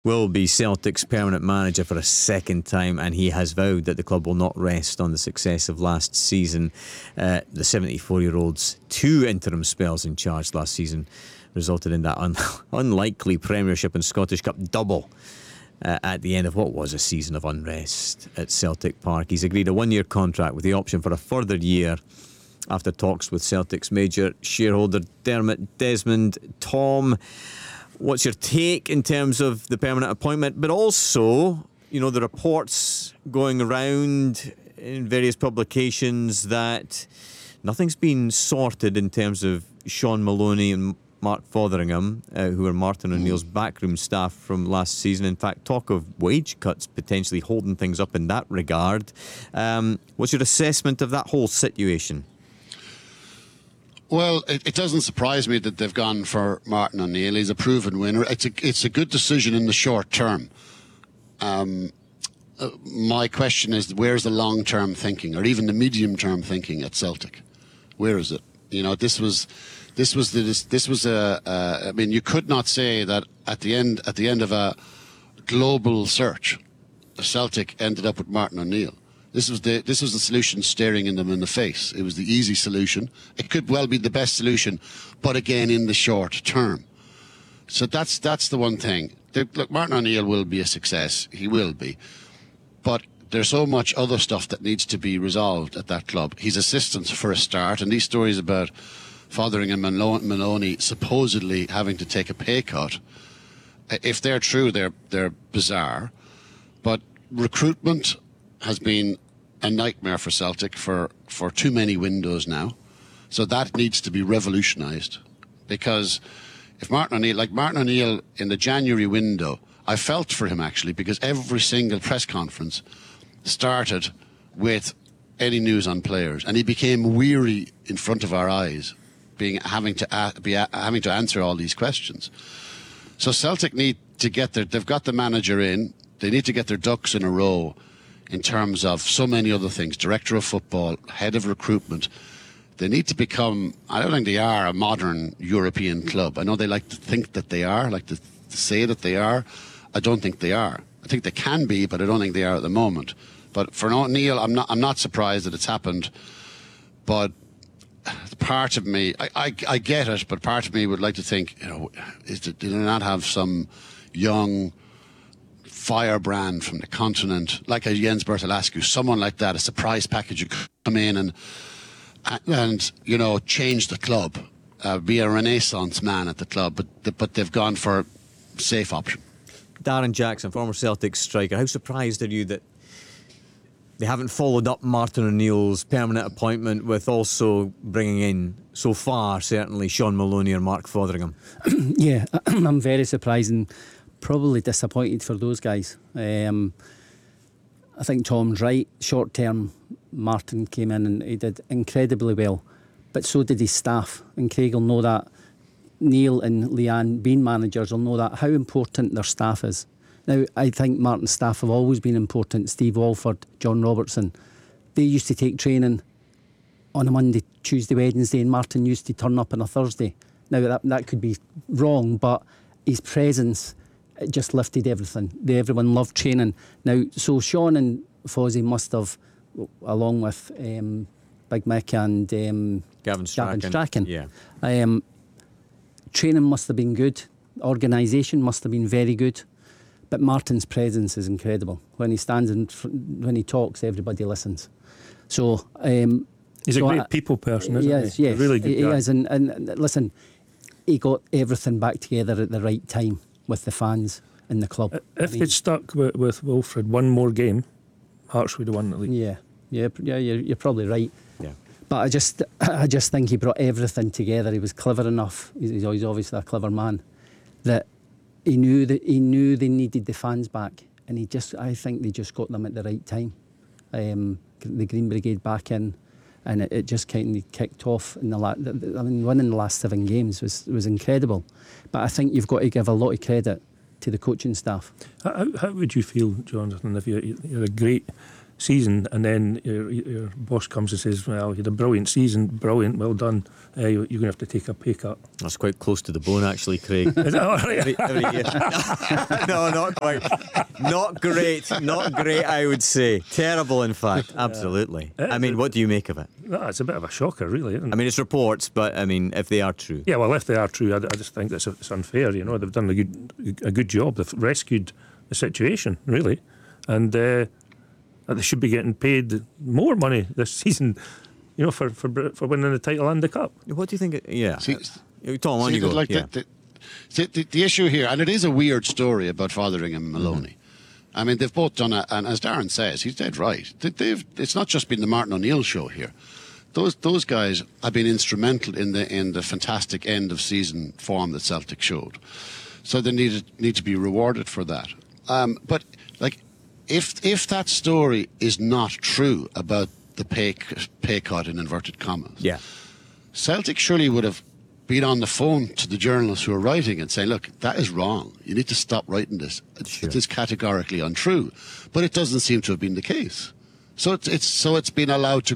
will be Celtic's permanent manager for a second time, and he has vowed that the club will not rest on the success of last season. The 74-year-old's 2 interim spells in charge last season resulted in that unlikely Premiership and Scottish Cup double at the end of what was a season of unrest at Celtic Park. He's agreed a 1-year contract with the option for a further year after talks with Celtic's major shareholder Dermot Desmond. Tom, what's your take in terms of the permanent appointment, but also, the reports going around in various publications that nothing's been sorted in terms of Sean Maloney and Mark Fotheringham, who are Martin O'Neill's backroom staff from last season. In fact, talk of wage cuts potentially holding things up in that regard. What's your assessment of that whole situation? Well, it doesn't surprise me that they've gone for Martin O'Neill. He's a proven winner. It's a good decision in the short term. My question is, where's the long-term thinking, or even the medium-term thinking at Celtic? Where is it? This was I mean, you could not say that at the end of a global search, Celtic ended up with Martin O'Neill. This was the solution staring them in the face. It was the easy solution. It could well be the best solution, but again in the short term. So that's the one thing. Look, Martin O'Neill will be a success. He will be, but there's so much other stuff that needs to be resolved at that club. His assistants for a start, and these stories about Fotheringham and Maloney supposedly having to take a pay cut, if they're true, they're bizarre. But recruitment has been a nightmare for Celtic for too many windows now. So that needs to be revolutionised. Because if Martin O'Neill in the January window, I felt for him actually, because every single press conference started with any news on players, and he became weary in front of our eyes, having to answer all these questions. So Celtic need to they've got the manager in, they need to get their ducks in a row in terms of so many other things, director of football, head of recruitment. They need to become, I don't think they are a modern European club. I know they like to think that they are, like to say that they are. I don't think they are. I think they can be, but I don't think they are at the moment. But for O'Neill, I'm not surprised that it's happened. But part of me, I get it, but part of me would like to think, do they not have some young firebrand from the continent, like a Jens Bertolascu, someone like that, a surprise package who could come in and change the club, be a renaissance man at the club, but they've gone for a safe option. Darren Jackson, former Celtic striker, how surprised are you that they haven't followed up Martin O'Neill's permanent appointment with also bringing in, so far, certainly Sean Maloney or Mark Fotheringham? Yeah, I'm very surprised and probably disappointed for those guys. I think Tom's right. Short term, Martin came in and he did incredibly well, but so did his staff, and Craig will know that. Neil and Leanne, being managers, will know that, how important their staff is. Now, I think Martin's staff have always been important. Steve Walford, John Robertson, they used to take training on a Monday, Tuesday, Wednesday, and Martin used to turn up on a Thursday. Now, that could be wrong, but his presence, it just lifted everything. Everyone loved training. Now, so Sean and Fozzie must have, along with Big Mick and Gavin Strachan. Yeah. Training must have been good. Organisation must have been very good. But Martin's presence is incredible. When he stands when he talks, everybody listens. So he's a great people person, isn't he? Yes, yes, a really good guy. He is. And listen, he got everything back together at the right time with the fans in the club. If they'd stuck with Wilfred one more game, Hearts would have won the league. Yeah. You're probably right. Yeah. But I just think he brought everything together. He was clever enough. He's obviously a clever man. That he knew they needed the fans back, and I think they just got them at the right time. The Green Brigade back in, and it just kind of kicked off. Winning the last 7 games was incredible. But I think you've got to give a lot of credit to the coaching staff. How would you feel, Jonathan, if you're a great season, and then your boss comes and says, well, you had a brilliant season, brilliant, well done, you're going to have to take a pay cut. That's quite close to the bone, actually, Craig. Is that all right? Every year. No, not quite. Not great. Not great, I would say. Terrible, in fact. Absolutely. I mean, what do you make of it? No, it's a bit of a shocker, really, isn't it? I mean, it's reports, but I mean, if they are true. Yeah, well, if they are true, I just think it's unfair. You know, they've done a good job. They've rescued the situation, really, and they should be getting paid more money this season. You know, for winning the title and the cup. What do you think? Yeah. See, Tom, on you go. like Yeah. the issue here, and it is a weird story about Fotheringham and Maloney. I mean, they've both done it, and as Darren says, he's dead right. It's not just been the Martin O'Neill show here. Those guys have been instrumental in the fantastic end of season form that Celtic showed. So they need to be rewarded for that. But like, if that story is not true about the pay cut in inverted commas, Yeah. Celtic surely would have been on the phone to the journalists who are writing and saying, look, that is wrong. You need to stop writing this. Sure. It is categorically untrue. But it doesn't seem to have been the case. So it's been allowed to